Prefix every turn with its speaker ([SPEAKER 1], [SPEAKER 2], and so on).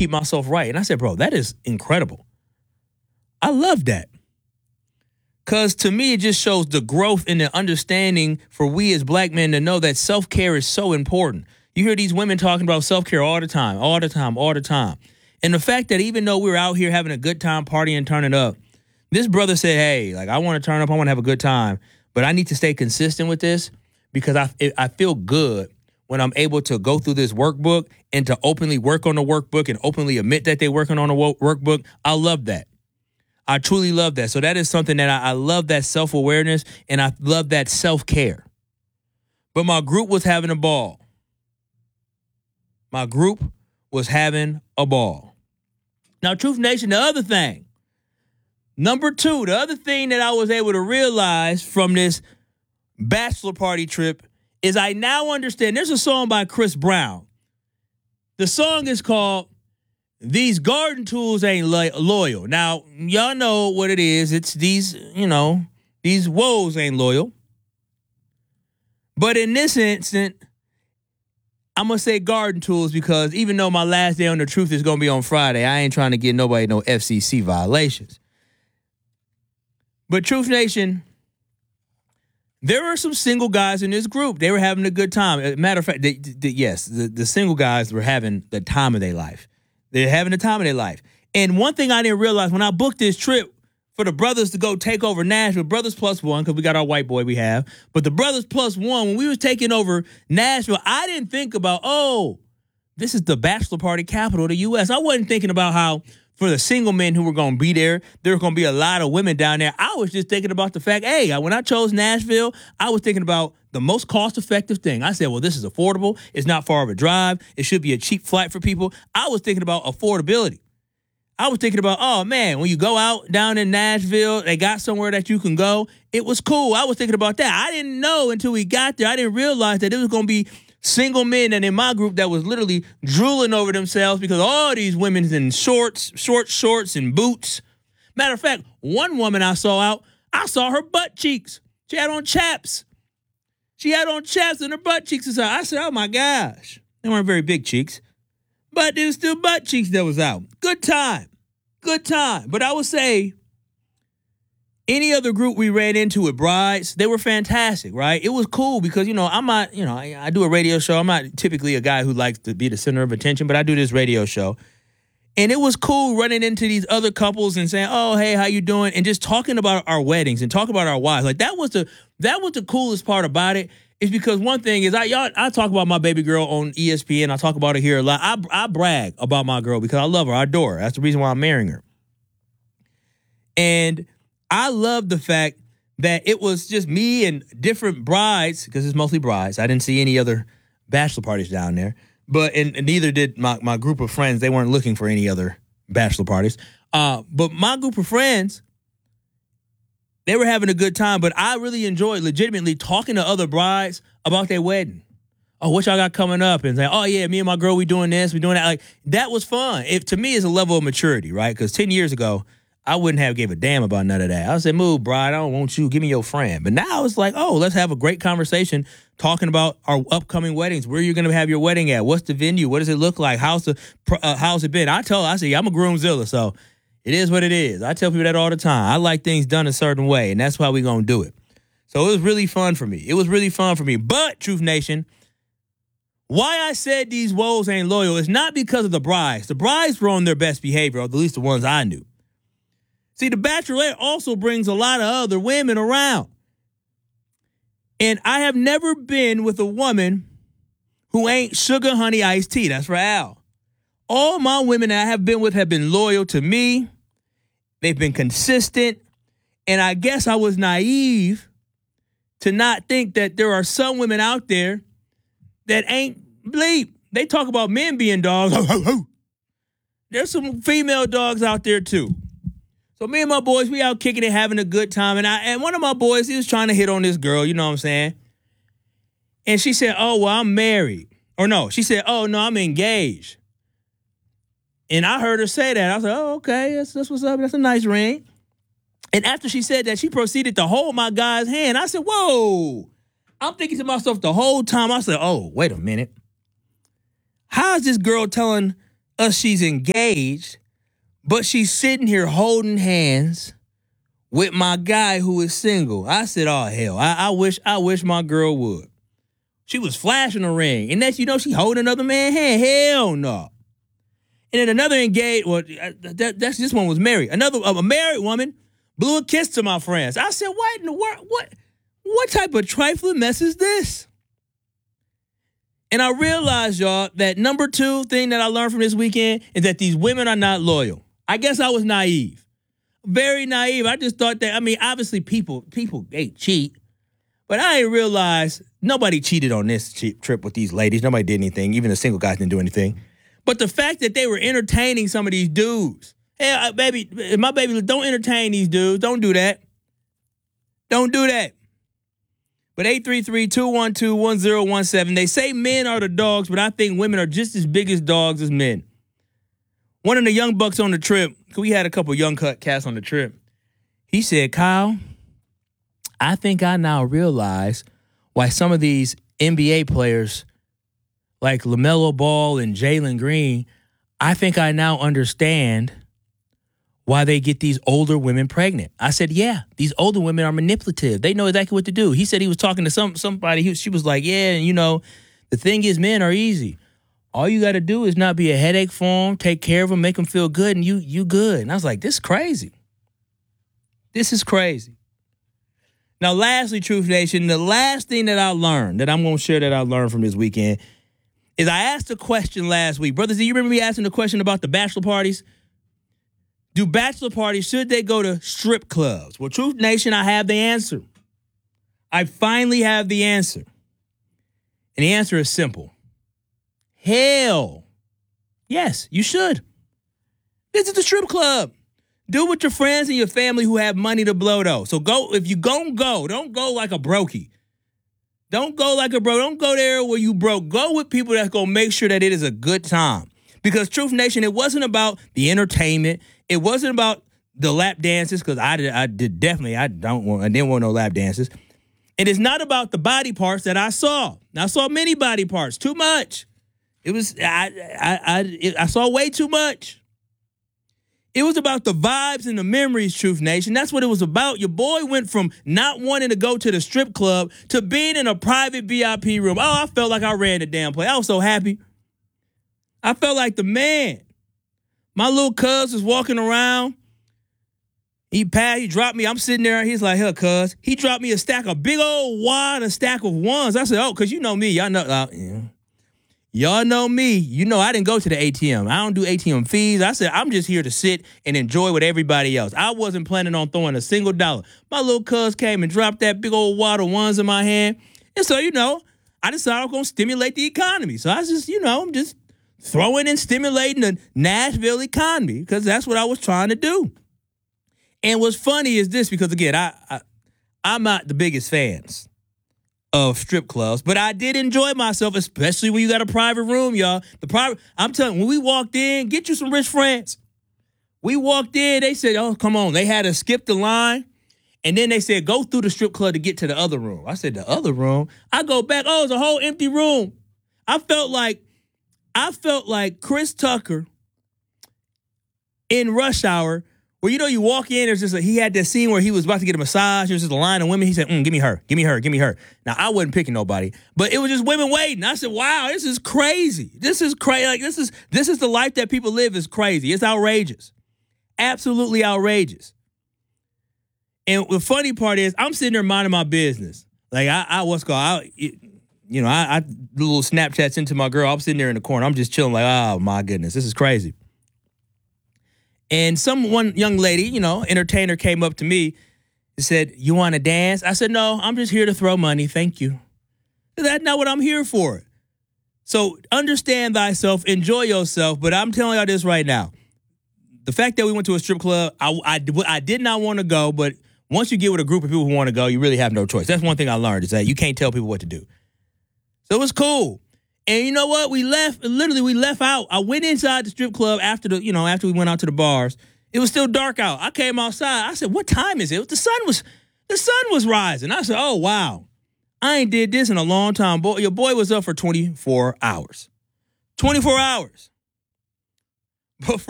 [SPEAKER 1] keep myself right. And I said, bro, that is incredible. I love that. Because to me, it just shows the growth in the understanding for we as black men to know that self-care is so important. You hear these women talking about self-care all the time. And the fact that even though we're out here having a good time, partying, turning up, this brother said, hey, like, I want to turn up, I want to have a good time, but I need to stay consistent with this because I feel good when I'm able to go through this workbook and to openly work on the workbook and openly admit that they're working on a workbook. I love that. I truly love that. So that is something that I love, that self-awareness, and I love that self-care. But my group was having a ball. My group was having a ball. Now, Truth Nation, the other thing, number two, the other thing that I was able to realize from this bachelor party trip is I now understand. There's a song by Chris Brown. The song is called These Garden Tools Ain't Loyal. Now, y'all know what it is. It's these woes ain't loyal. But in this instant, I'm going to say garden tools because even though my last day on the truth is going to be on Friday, I ain't trying to get nobody no FCC violations. But Truth Nation, there are some single guys in this group. They were having a good time. As a matter of fact, yes, the single guys were having the time of their life. They're having the time of their life. And one thing I didn't realize when I booked this trip for the brothers to go take over Nashville, Brothers Plus One, because we got our white boy we have, but the Brothers Plus One, when we was taking over Nashville, I didn't think about, this is the bachelor party capital of the U.S. I wasn't thinking about how for the single men who were going to be there were going to be a lot of women down there. I was just thinking about the fact, when I chose Nashville, I was thinking about the most cost-effective thing. I said, well, this is affordable. It's not far of a drive. It should be a cheap flight for people. I was thinking about affordability. I was thinking about, when you go out down in Nashville, they got somewhere that you can go. It was cool. I was thinking about that. I didn't know until we got there. I didn't realize that it was going to be single men and in my group that was literally drooling over themselves because all these women's in short shorts and boots. Matter of fact, one woman I saw her butt cheeks. She had on chaps. And her butt cheeks was out. I said, oh my gosh. They weren't very big cheeks, but there was still butt cheeks that was out. Good time. But I would say any other group we ran into with brides, they were fantastic, right? It was cool because, I'm not, I do a radio show. I'm not typically a guy who likes to be the center of attention, but I do this radio show. And it was cool running into these other couples and saying, oh, hey, how you doing? And just talking about our weddings and talking about our wives. Like that was the coolest part about it. Is because one thing is I talk about my baby girl on ESPN. I talk about her here a lot. I brag about my girl because I love her. I adore her. That's the reason why I'm marrying her. And I love the fact that it was just me and different brides, because it's mostly brides. I didn't see any other bachelor parties down there. But and neither did my group of friends. They weren't looking for any other bachelor parties. But my group of friends, they were having a good time. But I really enjoyed legitimately talking to other brides about their wedding. Oh, what y'all got coming up? And say, oh, yeah, me and my girl, we doing this, we doing that. Like, that was fun. It, to me, is a level of maturity, right? Because 10 years ago, I wouldn't have gave a damn about none of that. I said, move, bride, I don't want you. Give me your friend. But now it's like, oh, let's have a great conversation talking about our upcoming weddings. Where you're going to have your wedding at? What's the venue? What does it look like? How's it been? I say, I'm a groomzilla, so it is what it is. I tell people that all the time. I like things done a certain way, and that's why we're going to do it. So it was really fun for me. But, Truth Nation, why I said these woes ain't loyal is not because of the brides. The brides were on their best behavior, or at least the ones I knew. See, the Bachelorette also brings a lot of other women around. And I have never been with a woman who ain't sugar, honey, iced tea. That's for Al. All my women that I have been with have been loyal to me. They've been consistent. And I guess I was naive to not think that there are some women out there that ain't bleep. They talk about men being dogs. There's some female dogs out there too. So me and my boys, we out kicking it, having a good time. And one of my boys, he was trying to hit on this girl, you know what I'm saying? And she said, oh, well, I'm married. Or no, she said, oh, no, I'm engaged. And I heard her say that. I was like, oh, okay, that's what's up. That's a nice ring. And after she said that, she proceeded to hold my guy's hand. I said, whoa. I'm thinking to myself the whole time. I said, oh, wait a minute. How is this girl telling she's engaged, but she's sitting here holding hands with my guy who is single. I said, oh, hell, I wish my girl would. She was flashing a ring, and next you know she holding another man's hand. Hell no. And then another engaged, well, this one was married. A married woman blew a kiss to my friends. I said, what in the world? What type of trifling mess is this? And I realized, y'all, that number 2 thing that I learned from this weekend is that these women are not loyal. I guess I was naive. Very naive. I just thought that, obviously people, they cheat. But I didn't realize nobody cheated on this trip with these ladies. Nobody did anything. Even the single guys didn't do anything. But the fact that they were entertaining some of these dudes. Hey, baby, my baby, don't entertain these dudes. Don't do that. Don't do that. But 833-212-1017, they say men are the dogs, but I think women are just as big as dogs as men. One of the young bucks on the trip, we had a couple young cats on the trip, he said, Kyle, I think I now realize why some of these NBA players like LaMelo Ball and Jalen Green, I think I now understand why they get these older women pregnant. I said, yeah, these older women are manipulative. They know exactly what to do. He said he was talking to somebody. She was like, yeah, and the thing is men are easy. All you got to do is not be a headache for them, take care of them, make them feel good, and you good. And I was like, this is crazy. This is crazy. Now, lastly, Truth Nation, the last thing that I learned, that I'm going to share that I learned from this weekend, is I asked a question last week. Brothers, do you remember me asking the question about the bachelor parties? Do bachelor parties, should they go to strip clubs? Well, Truth Nation, I have the answer. I finally have the answer. And the answer is simple. Hell, yes, you should. Visit the strip club. Do it with your friends and your family who have money to blow, though. So go, if you gon' go, don't go like a brokey. Don't go like a bro. Don't go there where you broke. Go with people that's going to make sure that it is a good time. Because Truth Nation, it wasn't about the entertainment. It wasn't about the lap dances, because I didn't want no lap dances. And it's not about the body parts that I saw. I saw many body parts, too much. I saw way too much. It was about the vibes and the memories, Truth Nation. That's what it was about. Your boy went from not wanting to go to the strip club to being in a private VIP room. Oh, I felt like I ran the damn place. I was so happy. I felt like the man. My little cuz was walking around. He dropped me. I'm sitting there. He's like, "Here, cuz." He dropped me a big old wad, a stack of ones. I said, "Oh, because you know me. Y'all know. Y'all know me. You know I didn't go to the ATM. I don't do ATM fees." I said, I'm just here to sit and enjoy with everybody else. I wasn't planning on throwing a single dollar. My little cuz came and dropped that big old wad of ones in my hand. And so, I decided I was going to stimulate the economy. So I was just, I'm just throwing and stimulating the Nashville economy, because that's what I was trying to do. And what's funny is this, because, again, I'm not the biggest fans of strip clubs, but I did enjoy myself, especially when you got a private room, y'all. I'm telling you, when we walked in, get you some rich friends. We walked in, they said, oh, come on. They had to skip the line, and then they said, go through the strip club to get to the other room. I said, the other room? I go back, it's a whole empty room. I felt like Chris Tucker in Rush Hour, where, you walk in, there's just he had that scene where he was about to get a massage. There's just a line of women. He said, give me her, give me her, give me her. Now, I wasn't picking nobody, but it was just women waiting. I said, wow, this is crazy. This is crazy. Like, this is the life that people live. Is crazy. It's outrageous. Absolutely outrageous. And the funny part is, I'm sitting there minding my business. Like, I do little Snapchats into my girl. I'm sitting there in the corner. I'm just chilling like, oh, my goodness, this is crazy. And one young lady, entertainer, came up to me and said, you want to dance? I said, no, I'm just here to throw money. Thank you. That's not what I'm here for. So understand thyself, enjoy yourself. But I'm telling y'all this right now. The fact that we went to a strip club, I did not want to go. But once you get with a group of people who want to go, you really have no choice. That's one thing I learned, is that you can't tell people what to do. So it was cool. And you know what? We left out. I went inside the strip club after we went out to the bars. It was still dark out. I came outside. I said, what time is it? The sun was rising. I said, oh, wow. I ain't did this in a long time. Boy, your boy was up for 24 hours. 24 hours. But for